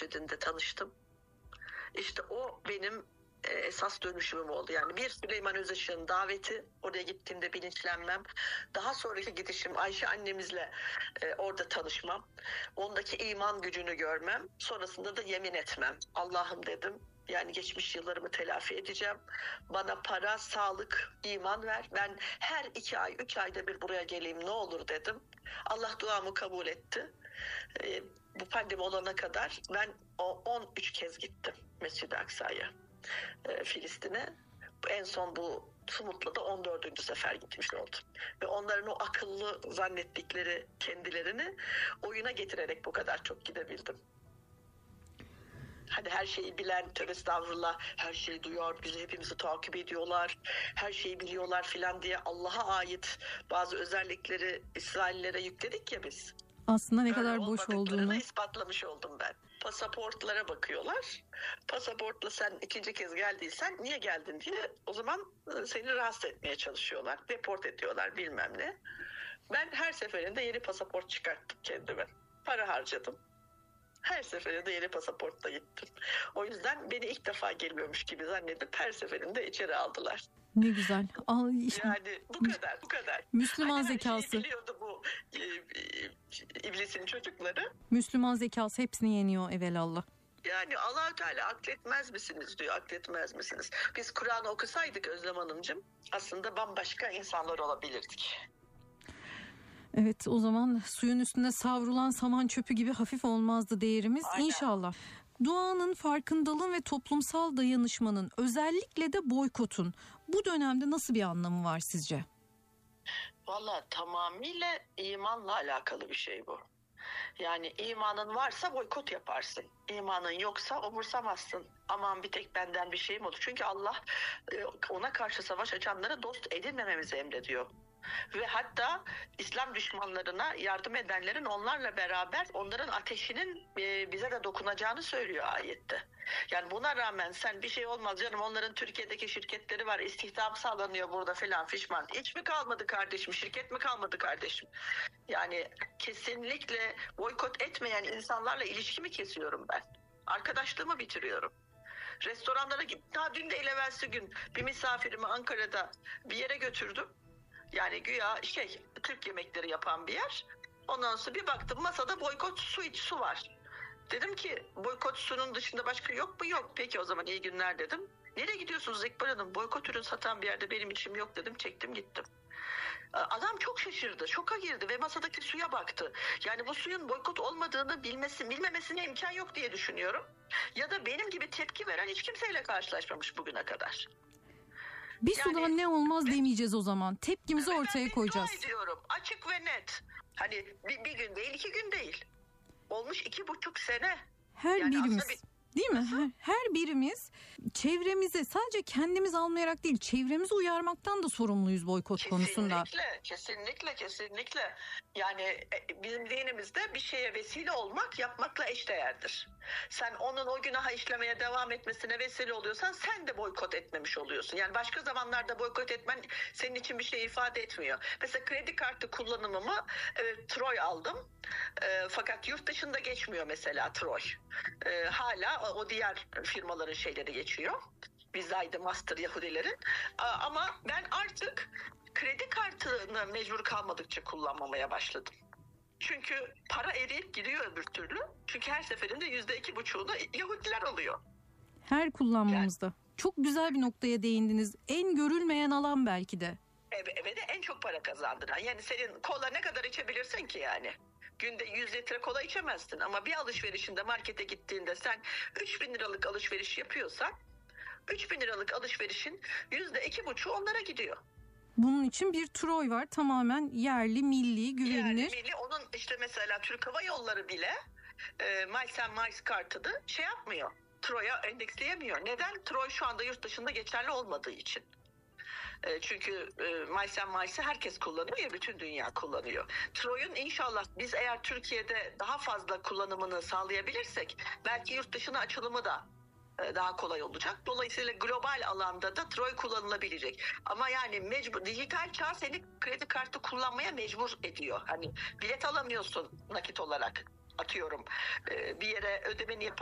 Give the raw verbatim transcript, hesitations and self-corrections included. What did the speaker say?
Mescidinde tanıştım. İşte o benim esas dönüşümüm oldu. Yani bir Süleyman Özışık'ın daveti, oraya gittiğimde bilinçlenmem. Daha sonraki gidişim Ayşe annemizle e, orada tanışmam. Ondaki iman gücünü görmem. Sonrasında da yemin etmem. Allah'ım dedim, yani geçmiş yıllarımı telafi edeceğim. Bana para, sağlık, iman ver. Ben her iki ay, üç ayda bir buraya geleyim ne olur dedim. Allah duamı kabul etti. E, bu pandemi olana kadar ben o on üç kez gittim Mescid-i Aksa'ya. Filistin'e. En son bu Sumut'la da on dördüncü sefer gitmiş oldum. Ve onların o akıllı zannettikleri kendilerini oyuna getirerek bu kadar çok gidebildim. Hani her şeyi bilen, tövbe estağfurullah, her şeyi duyuyor, bizi hepimizi takip ediyorlar, her şeyi biliyorlar filan diye Allah'a ait bazı özellikleri İsraillere yükledik ya biz. Aslında ne kadar boş olduğunu ispatlamış oldum ben. Pasaportlara bakıyorlar. Pasaportla sen ikinci kez geldiysen niye geldin diye o zaman seni rahatsız etmeye çalışıyorlar. Deport ediyorlar bilmem ne. Ben her seferinde yeni pasaport çıkarttım kendime. Para harcadım. Her seferinde yeni pasaportla gittim. O yüzden beni ilk defa geliyormuş gibi zannedip her seferinde içeri aldılar. Ne güzel. Al, yani bu kadar, bu kadar. Müslüman hani zekası. Şey biliyordu bu e, e, iblisin çocukları. Müslüman zekası hepsini yeniyor evelallah. Yani Allah-u Teala akletmez misiniz diyor, akletmez misiniz? Biz Kur'an okusaydık Özlem Hanımcığım aslında bambaşka insanlar olabilirdik. Evet, o zaman suyun üstünde savrulan saman çöpü gibi hafif olmazdı değerimiz. Aynen. İnşallah. Duanın, farkındalığın ve toplumsal dayanışmanın, özellikle de boykotun bu dönemde nasıl bir anlamı var sizce? Vallahi tamamıyla imanla alakalı bir şey bu. Yani imanın varsa boykot yaparsın. İmanın yoksa umursamazsın. Aman bir tek benden bir şeyim olur. Çünkü Allah ona karşı savaş açanlara dost edinmememizi emrediyor. Ve hatta İslam düşmanlarına yardım edenlerin onlarla beraber onların ateşinin bize de dokunacağını söylüyor ayette. Yani buna rağmen sen bir şey olmaz canım, onların Türkiye'deki şirketleri var, istihdam sağlanıyor burada filan fişman. Hiç mi kalmadı kardeşim? Şirket mi kalmadı kardeşim? Yani kesinlikle boykot etmeyen insanlarla ilişkimi kesiyorum ben. Arkadaşlığımı bitiriyorum. Restoranlara gittim. Daha dün de evvelsi gün bir misafirimi Ankara'da bir yere götürdüm. Yani güya şey Türk yemekleri yapan bir yer. Ondan sonra bir baktım masada boykot su iç su var. Dedim ki boykot sunun dışında başka yok mu? Yok. Peki o zaman iyi günler dedim. Nereye gidiyorsunuz İkbal Hanım? Boykot ürün satan bir yerde benim içim yok dedim. Çektim gittim. Adam çok şaşırdı. Şoka girdi ve masadaki suya baktı. Yani bu suyun boykot olmadığını bilmesi, bilmemesine imkan yok diye düşünüyorum. Ya da benim gibi tepki veren hiç kimseyle karşılaşmamış bugüne kadar. Bir yani, sudan ne olmaz demeyeceğiz o zaman. Tepkimizi ortaya koyacağız. Ben ediyorum. Açık ve net. Hani bir, bir gün değil, iki gün değil. Olmuş iki buçuk sene. Her yani birimiz. Bir... Değil mi? Her, her birimiz çevremizi sadece kendimiz almayarak değil, çevremizi uyarmaktan da sorumluyuz boykot kesinlikle, konusunda. Kesinlikle, kesinlikle, kesinlikle. Yani bizim dinimizde bir şeye vesile olmak yapmakla eşdeğerdir. Sen onun o günaha işlemeye devam etmesine vesile oluyorsan sen de boykot etmemiş oluyorsun. Yani başka zamanlarda boykot etmen senin için bir şey ifade etmiyor. Mesela kredi kartı kullanımımı e, Troy aldım. E, fakat yurt dışında geçmiyor mesela Troy. E, hala o diğer firmaların şeyleri geçiyor. Visa, Master Yahudilerin. Ama ben artık kredi kartını mecbur kalmadıkça kullanmamaya başladım. Çünkü para eriyip gidiyor öbür türlü. Çünkü her seferinde yüzde iki buçuğu da Yahudiler oluyor. Her kullanmamızda. Yani. Çok güzel bir noktaya değindiniz. En görülmeyen alan belki de. Evet, evet, en çok para kazandıran. Yani senin kola ne kadar içebilirsin ki yani? Günde yüz litre kola içemezsin ama bir alışverişinde markete gittiğinde sen üç bin liralık alışveriş yapıyorsan üç bin liralık alışverişin yüzde iki buçuğu onlara gidiyor. Bunun için bir Troy var, tamamen yerli, milli, güvenilir. Yerli, milli. Onun işte mesela Türk Hava Yolları bile e, Miles and Miles kartını şey yapmıyor. Troy'a endeksleyemiyor. Neden? Troy şu anda yurt dışında geçerli olmadığı için. E, çünkü e, Miles and Miles'ı herkes kullanıyor ya, bütün dünya kullanıyor. Troy'un inşallah biz eğer Türkiye'de daha fazla kullanımını sağlayabilirsek belki yurt dışına açılımı da daha kolay olacak. Dolayısıyla global alanda da Troy kullanılabilecek. Ama yani mecbur, dijital çağ seni kredi kartı kullanmaya mecbur ediyor. Hani bilet alamıyorsun nakit olarak, atıyorum. Bir yere ödemeni yap